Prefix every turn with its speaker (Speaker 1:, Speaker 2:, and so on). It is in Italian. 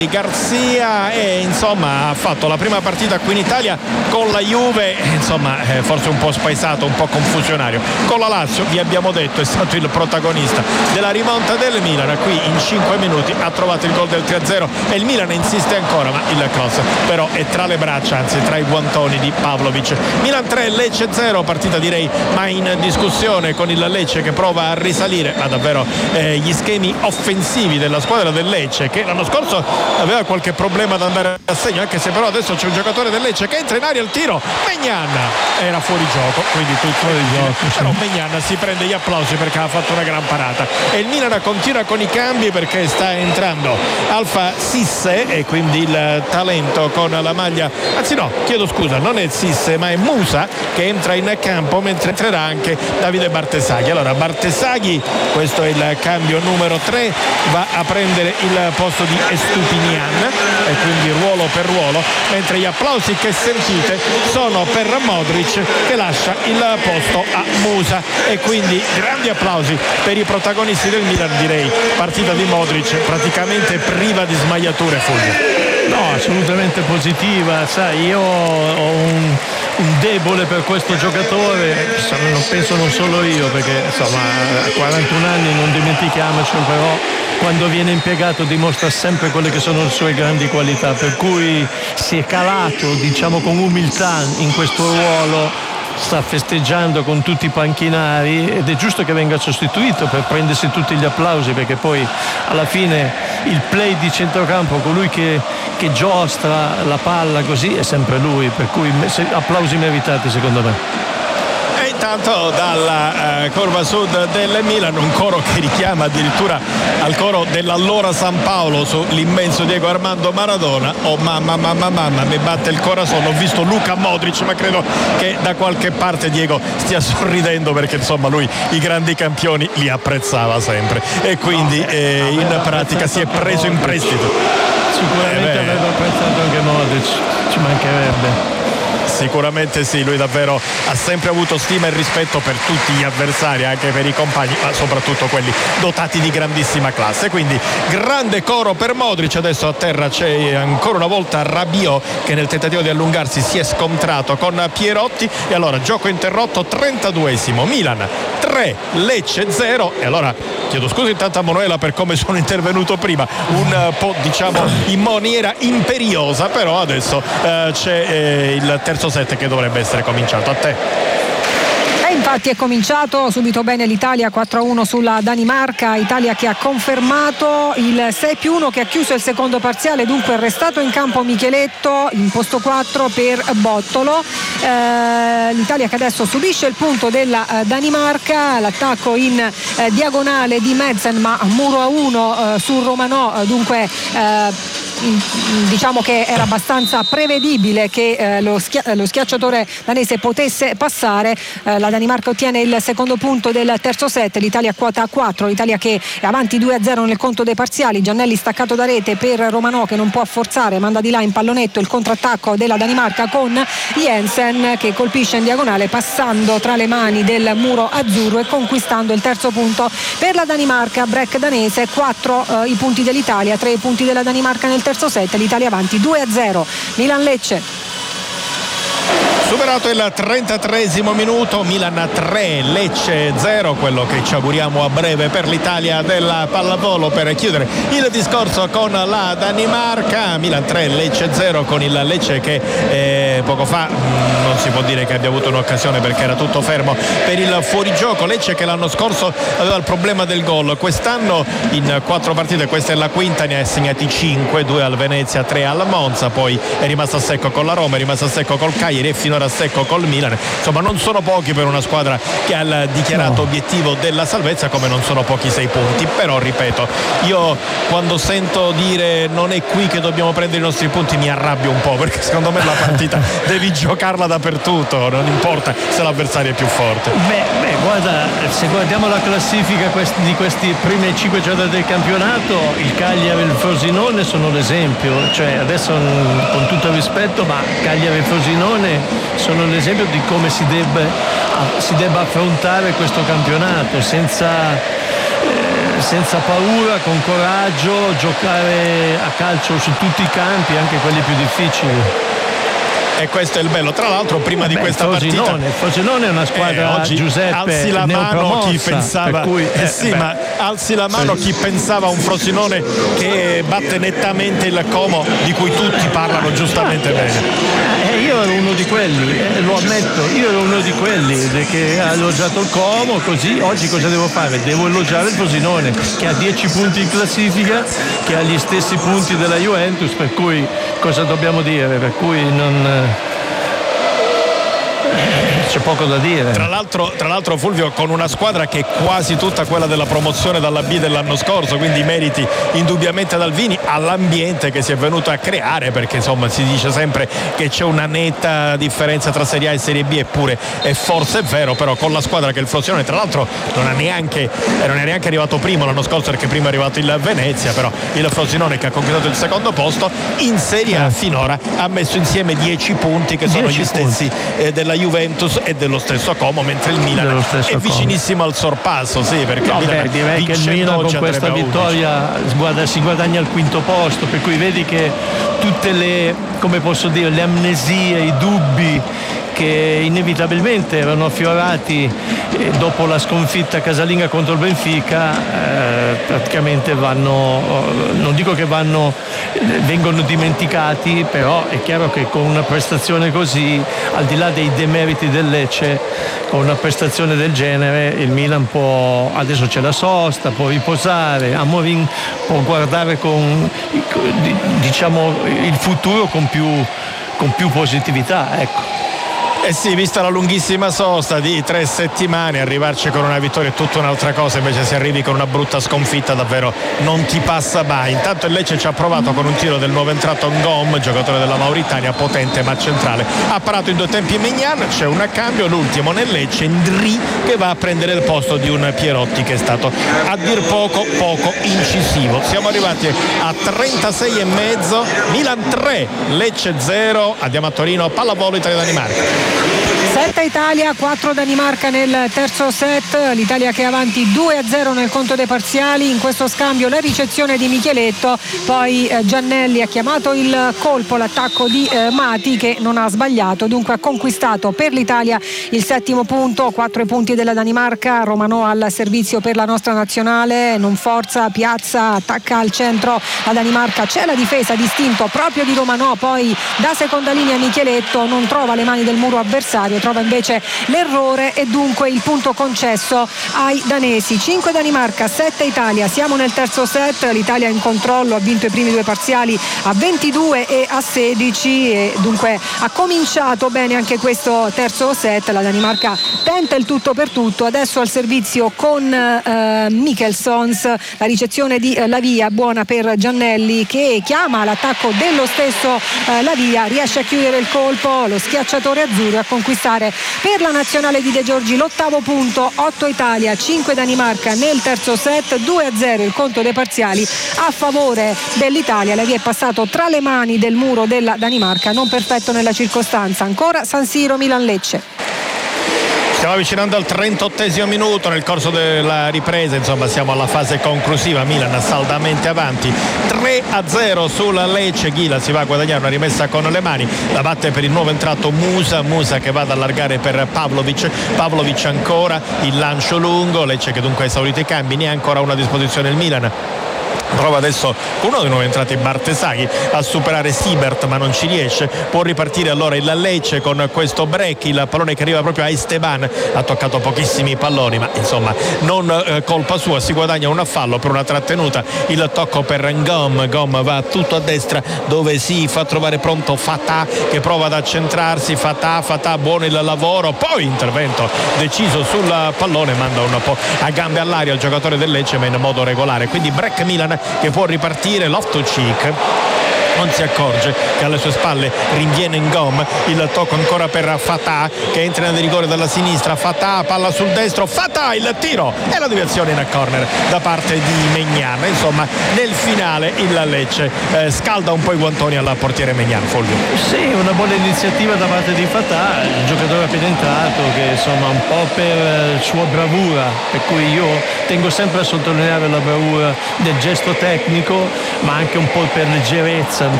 Speaker 1: Garzia, e insomma ha fatto la prima partita qui in Italia con la Juve, insomma forse un po' spaesato, un po' confusionario. Con la Lazio, vi abbiamo detto, è stato il protagonista della rimonta del Milan. Qui in 5 minuti ha trovato il gol del 3-0 e il Milan insiste ancora, ma il cross però è tra le braccia, anzi tra i guantoni di Pavlovic. Milan 3, Lecce 0, partita direi ma in discussione, con il Lecce che prova a risalire, ma davvero gli schemi offensivi della squadra del Lecce, che l'anno scorso aveva qualche problema ad andare a segno, anche se però adesso c'è un giocatore del Lecce che entra in aria, il tiro, Maignan era fuori gioco, quindi tutto fuori gioco, sì. Però Maignan si prende gli applausi perché ha fatto una gran parata, e il Milan continua con i cambi perché sta entrando Alpha Sisse, e quindi il talento con la maglia, anzi no, chiedo scusa, non è Sisse ma è Musa che entra in campo, mentre entrerà anche Davide Bartesaghi. Allora Bartesaghi, questo è il cambio numero 3, va a prendere il posto di Estupinian, e quindi ruolo per ruolo, mentre gli applausi che sentite sono per Modric che lascia il posto a Musa, e quindi grandi applausi per i protagonisti del Milan, direi partita di Modric praticamente priva di smagliature. Fulvio?
Speaker 2: No, assolutamente positiva, sai, io ho un debole per questo giocatore, non penso non solo io, perché insomma a 41 anni, non dimentichiamocelo, però quando viene impiegato dimostra sempre quelle che sono le sue grandi qualità, per cui si è calato, diciamo, con umiltà in questo ruolo, sta festeggiando con tutti i panchinari, ed è giusto che venga sostituito per prendersi tutti gli applausi, perché poi alla fine il play di centrocampo, colui che giostra la palla così, è sempre lui, per cui applausi meritati secondo me.
Speaker 1: Intanto dalla curva sud del Milan un coro che richiama addirittura al coro dell'allora San Paolo sull'immenso Diego Armando Maradona. Oh mamma, mi batte il corazon. Ho visto Luka Modric, ma credo che da qualche parte Diego stia sorridendo, perché insomma lui i grandi campioni li apprezzava sempre, e quindi in pratica si è preso in prestito.
Speaker 2: Sicuramente avrebbe apprezzato anche Modric, ci mancherebbe.
Speaker 1: Sicuramente sì, lui davvero ha sempre avuto stima e rispetto per tutti gli avversari, anche per i compagni, ma soprattutto quelli dotati di grandissima classe. Quindi grande coro per Modric. Adesso a terra c'è ancora una volta Rabiot, che nel tentativo di allungarsi si è scontrato con Pierotti, e allora gioco interrotto, 32esimo, Milan 3, Lecce 0. E allora chiedo scusa intanto a Manuela per come sono intervenuto prima, un po' diciamo in maniera imperiosa, però adesso c'è il terzo set che dovrebbe essere cominciato. A te.
Speaker 3: Infatti è cominciato subito bene l'Italia, 4-1 sulla Danimarca, Italia che ha confermato il 6+1, che ha chiuso il secondo parziale, dunque è restato in campo Micheletto in posto 4 per Bottolo. L'Italia che adesso subisce il punto della Danimarca, l'attacco in diagonale di Madsen, ma muro a 1 su Romanò, dunque diciamo che era abbastanza prevedibile che lo schiacciatore danese potesse passare. La Danimarca ottiene il secondo punto del terzo set, l'Italia quota 4, l'Italia che è avanti 2-0 nel conto dei parziali. Giannelli staccato da rete per Romanò, che non può forzare, manda di là in pallonetto il contrattacco della Danimarca con Jensen, che colpisce in diagonale passando tra le mani del muro azzurro e conquistando il terzo punto per la Danimarca. Break danese, 4 i punti dell'Italia, 3 i punti della Danimarca nel terzo set, l'Italia avanti 2-0. Milan-Lecce.
Speaker 1: Superato il 33esimo minuto, Milan 3, Lecce 0, quello che ci auguriamo a breve per l'Italia della pallavolo, per chiudere il discorso con la Danimarca. Milan 3, Lecce 0, con il Lecce che poco fa non si può dire che abbia avuto un'occasione perché era tutto fermo per il fuorigioco. Lecce che l'anno scorso aveva il problema del gol, quest'anno in 4 partite, questa è la quinta, ne ha segnati 5, 2 al Venezia, 3 al Monza, poi è rimasto a secco con la Roma, è rimasto a secco col Cagliari e finora a secco col Milan. Insomma, non sono pochi per una squadra che ha il dichiarato obiettivo della salvezza, come non sono pochi 6 punti. Però ripeto, io quando sento dire non è qui che dobbiamo prendere i nostri punti mi arrabbio un po', perché secondo me la partita devi giocarla dappertutto, non importa se l'avversario è più forte.
Speaker 2: Beh, guarda, se guardiamo la classifica di questi primi 5 giornate del campionato, il Cagliari e il Frosinone sono l'esempio, cioè adesso con tutto il rispetto, ma Cagliari e Frosinone sono l'esempio di come si debba affrontare questo campionato, senza senza paura, con coraggio, giocare a calcio su tutti i campi, anche quelli più difficili.
Speaker 1: E questo è il bello. Tra l'altro prima di questa
Speaker 2: Frosinone,
Speaker 1: partita
Speaker 2: Frosinone è una squadra,
Speaker 1: oggi
Speaker 2: Giuseppe,
Speaker 1: alzi la mano chi pensava ma alzi la mano chi pensava a un Frosinone che batte nettamente il Como, di cui tutti parlano giustamente bene.
Speaker 2: Io ero uno di quelli, lo ammetto, io ero uno di quelli che ha elogiato il Como, così oggi cosa devo fare? Devo elogiare il Frosinone che ha 10 punti in classifica, che ha gli stessi punti della Juventus, per cui cosa dobbiamo dire? Per cui non c'è poco da dire.
Speaker 1: Tra l'altro Fulvio, con una squadra che è quasi tutta quella della promozione dalla B dell'anno scorso, quindi i meriti indubbiamente ad Alvini, all'ambiente che si è venuto a creare, perché insomma si dice sempre che c'è una netta differenza tra Serie A e Serie B, eppure è forse è vero, però con la squadra che il Frosinone, tra l'altro non è neanche arrivato primo l'anno scorso, perché prima è arrivato il Venezia, però il Frosinone che ha conquistato il secondo posto in Serie A finora ha messo insieme 10 punti che sono gli stessi della Juventus e dello stesso Como, mentre il Milan è vicinissimo al sorpasso, sì, perché
Speaker 2: direi che il Milan con questa vittoria si guadagna il quinto posto, per cui vedi che tutte le, come posso dire, le amnesie, i dubbi che inevitabilmente erano affiorati dopo la sconfitta casalinga contro il Benfica praticamente non dico che vengono dimenticati, però è chiaro che con una prestazione così, al di là dei demeriti del Lecce, con una prestazione del genere il Milan adesso c'è la sosta, può riposare, Amorim può guardare il futuro con più positività, ecco.
Speaker 1: Eh sì, vista la lunghissima sosta di 3 settimane, arrivarci con una vittoria è tutta un'altra cosa, invece se arrivi con una brutta sconfitta davvero non ti passa mai. Intanto il Lecce ci ha provato con un tiro del nuovo entrato Ngom, giocatore della Mauritania, potente ma centrale. Ha parato in 2 tempi Mignan, c'è un cambio, l'ultimo nel Lecce, Ndri, che va a prendere il posto di un Pierotti che è stato a dir poco incisivo. Siamo arrivati a 36,5, Milan 3, Lecce 0, andiamo a Torino, pallavolo Italia-Danimarca.
Speaker 3: 7 Italia, 4 Danimarca nel terzo set, l'Italia che è avanti 2-0 nel conto dei parziali. In questo scambio la ricezione di Micheletto, poi Giannelli ha chiamato il colpo, l'attacco di Mati che non ha sbagliato, dunque ha conquistato per l'Italia il 7° punto. 4 punti della Danimarca, Romano al servizio per la nostra nazionale, non forza, piazza, attacca al centro la Danimarca, c'è la difesa distinto proprio di Romano, poi da seconda linea Micheletto non trova le mani del muro avversario, trova invece l'errore e dunque il punto concesso ai danesi. 5 Danimarca, 7 Italia, siamo nel terzo set, l'Italia in controllo, ha vinto i primi 2 parziali a 22 e a 16 e dunque ha cominciato bene anche questo terzo set. La Danimarca tenta il tutto per tutto, adesso al servizio con Mikkelsons, la ricezione di Lavia buona per Giannelli che chiama l'attacco dello stesso Lavia, riesce a chiudere il colpo, lo schiacciatore azzurro, a conquistare per la nazionale di De Giorgi l'8° punto. 8 Italia, 5 Danimarca nel terzo set, 2-0 il conto dei parziali a favore dell'Italia. Lavia è passato tra le mani del muro della Danimarca, non perfetto nella circostanza. Ancora San Siro, Milan-Lecce.
Speaker 1: Stiamo avvicinando al 38° minuto nel corso della ripresa, insomma siamo alla fase conclusiva, Milan saldamente avanti 3-0 sulla Lecce. Ghila si va a guadagnare una rimessa con le mani, la batte per il nuovo entrato Musa che va ad allargare per Pavlovic ancora, il lancio lungo, Lecce che dunque ha esaurito i cambi, ne ha ancora una a disposizione il Milan. Prova adesso uno dei nuovi entrati Bartesaghi a superare Siebert ma non ci riesce, può ripartire allora il Lecce con questo break, il pallone che arriva proprio a Esteban, ha toccato pochissimi palloni ma insomma non colpa sua, si guadagna un fallo per una trattenuta, il tocco per Ngom va tutto a destra dove si fa trovare pronto Fatah che prova ad accentrarsi, Fatah buono il lavoro, poi intervento deciso sul pallone, manda un po' a gambe all'aria il giocatore del Lecce ma in modo regolare, quindi break Milan che può ripartire. Loftus-Cheek non si accorge che alle sue spalle rinviene Ngom. Il tocco ancora per Fatah che entra nel rigore dalla sinistra. Fatah, palla sul destro, Fatah, il tiro e la deviazione in corner da parte di Maignan. Insomma, nel finale il Lecce scalda un po' i guantoni al portiere Maignan. Fulvio.
Speaker 2: Sì, una buona iniziativa da parte di Fatah, il giocatore appena entrato, che insomma un po' per sua bravura, per cui io tengo sempre a sottolineare la bravura del gesto tecnico, ma anche un po' per leggerezza